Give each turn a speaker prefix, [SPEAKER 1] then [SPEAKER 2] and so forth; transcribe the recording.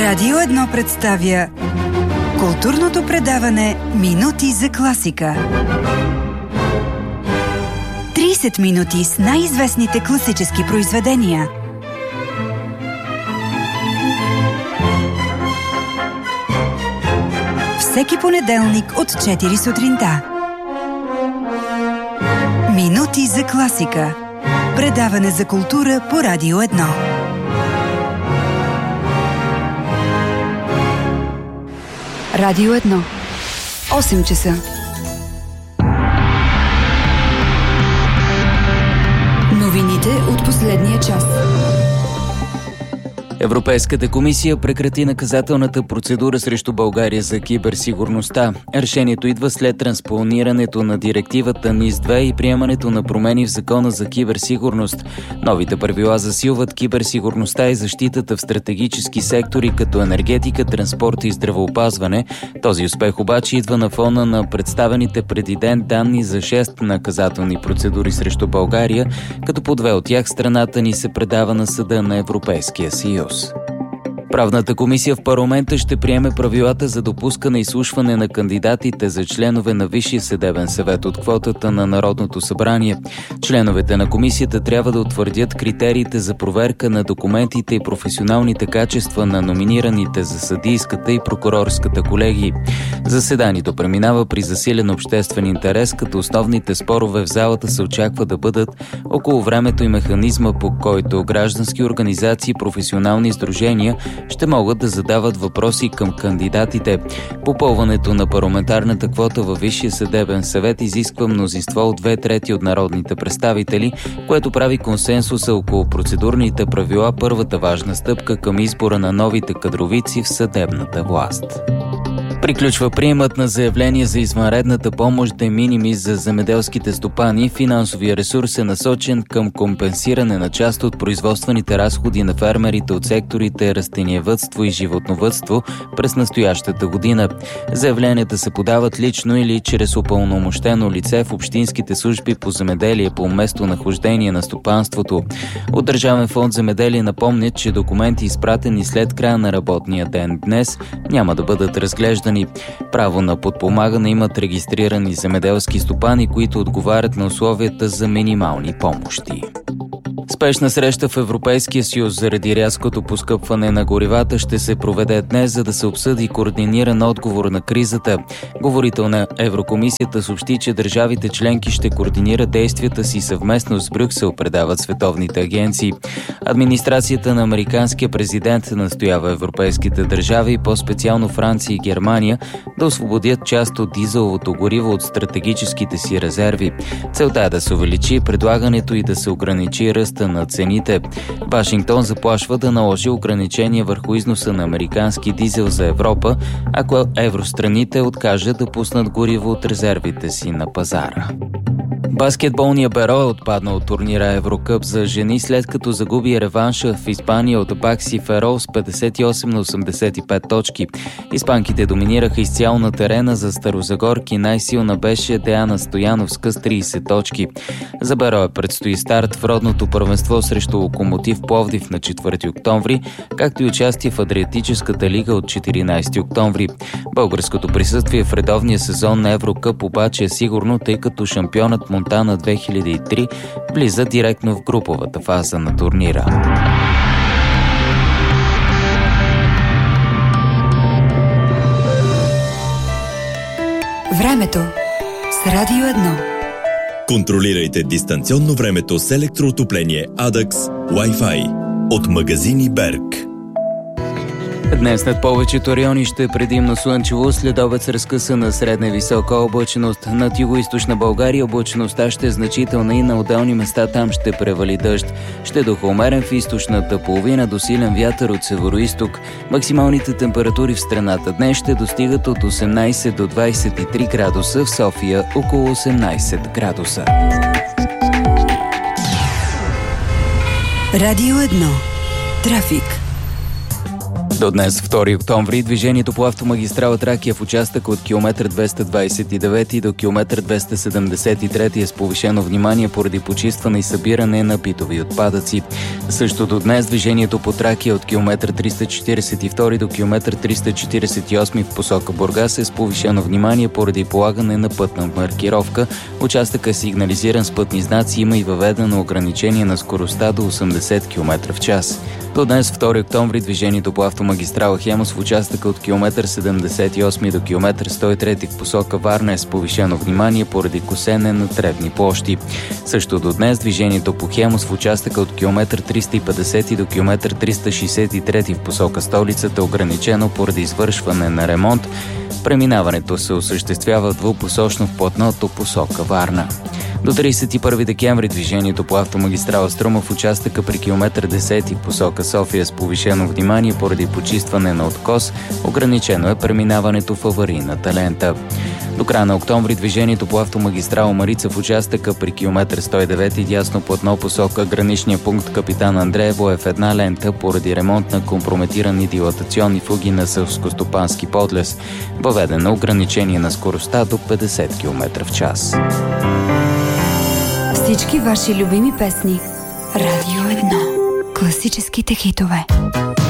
[SPEAKER 1] Радио 1 представя културното предаване Минути за класика. 30 минути с най-известните класически произведения. Всеки понеделник от 4 сутринта. Минути за класика. Предаване за култура по Радио 1. Радио 1. 8 часа. Новините от последния час.
[SPEAKER 2] Европейската комисия прекрати наказателната процедура срещу България за киберсигурността. Решението идва след транспонирането на директивата НИС-2 и приемането на промени в Закона за киберсигурност. Новите правила засилват киберсигурността и защитата в стратегически сектори като енергетика, транспорт и здравеопазване. Този успех обаче идва на фона на представените преди ден данни за 6 наказателни процедури срещу България, като по 2 от тях страната ни се предава на Съда на Европейския съюз. Правната комисия в парламента ще приеме правилата за допускане и изслушване на кандидатите за членове на Висшия съдебен съвет от квотата на Народното събрание. Членовете на комисията трябва да утвърдят критериите за проверка на документите и професионалните качества на номинираните за съдийската и прокурорската колегии. Заседанието преминава при засилен обществен интерес, като основните спорове в залата се очаква да бъдат около времето и механизма, по който граждански организации и професионални сдружения ще могат да задават въпроси към кандидатите. Попълването на парламентарната квота във Висшия съдебен съвет изисква мнозинство от 2/3 от народните представители, което прави консенсуса около процедурните правила първата важна стъпка към избора на новите кадровици в съдебната власт. Приключва приемът на заявление за извънредната помощ de minimis за земеделските стопани. Финансовия ресурс е насочен към компенсиране на част от производствените разходи на фермерите от секторите растениевъдство и животновъдство през настоящата година. Заявленията се подават лично или чрез упълномощено лице в общинските служби по земеделие по местонахождение на стопанството. От Държавен фонд земеделие напомнят, че документи, изпратени след края на работния ден днес, няма да бъдат разглеждани. Право на подпомагане имат регистрирани земеделски стопани, които отговарят на условията за минимални помощи. Спешна среща в Европейския съюз заради рязкото поскъпване на горивата ще се проведе днес, за да се обсъди координиран отговор на кризата. Говорител на Еврокомисията съобщи, че държавите членки ще координират действията си съвместно с Брюксел, предават световните агенции. Администрацията на американския президент настоява европейските държави и по-специално Франция и Германия да освободят част от дизеловото гориво от стратегическите си резерви. Целта е да се увеличи предлагането и да се ограничи ръста на цените. Вашингтон заплашва да наложи ограничения върху износа на американски дизел за Европа, ако евространите откажат да пуснат гориво от резервите си на пазара. Баскетболният Беро е отпаднал от турнира Еврокъп за жени, след като загуби реванша в Испания от Бакси Ферол с 58-85 точки. Испанките доминираха изцяло на терена, за старозагорки най-силна беше Деяна Стояновска с 30 точки. За Беро предстои старт в родното първенство срещу Локомотив Пловдив на 4 октомври, както и участие в Адриатическата лига от 14 октомври. Българското присъствие в редовния сезон на Еврокъп обаче е сигурно, тъй като шампионът Монтана 2003 влиза директно в груповата фаза на турнира.
[SPEAKER 1] Времето с Радио 1.
[SPEAKER 3] Контролирайте дистанционно времето с електроотопление Adax Wi-Fi от магазини Берг.
[SPEAKER 2] Днес над повечето райони ще е предимно слънчево, след обед с разкъсана средна и висока облачност. Над югоизточна България облачността ще е значителна и на отделни места там ще превали дъжд. Ще духа умерен в източната половина до силен вятър от североизток. Максималните температури в страната днес ще достигат от 18 до 23 градуса, в София около 18 градуса.
[SPEAKER 1] Радио 1. Трафик.
[SPEAKER 2] До днес, 2 октомври, движението по автомагистрала Тракия в участък от километър 229 до километър 273 е с повишено внимание поради почистване и събиране на битови отпадъци. Също до днес движението по Тракия от километър 342 до километър 348 в посока Бургас е с повишено внимание поради полагане на пътна маркировка. Участъкът е сигнализиран с пътни знаци, има и въведено ограничение на скоростта до 80 км в час. До днес, 2 октомври, движението по автомагистрала Хемус в участъка от километър 78 до километър 103 в посока Варна е с повишено внимание поради косене на тревни площи. Също до днес движението по Хемус в участъка от километър 350 до километър 363 в посока столицата е ограничено поради извършване на ремонт. Преминаването се осъществява двупосочно в платното посока Варна. До 31 декември движението по автомагистрала Струма в участъка при километър 10 в посока София с повишено внимание поради почистване на откос, ограничено е преминаването в аварийната лента. До края на октомври движението по автомагистрала Марица в участъка при километър 109 дясно платно посока граничния пункт Капитан Андреево е в една лента поради ремонт на компрометирани дилатационни фуги на селскостопански подлез. Въведено ограничение на скоростта до 50 км в час.
[SPEAKER 1] Всички ваши любими песни. Радио 1. Класическите хитове.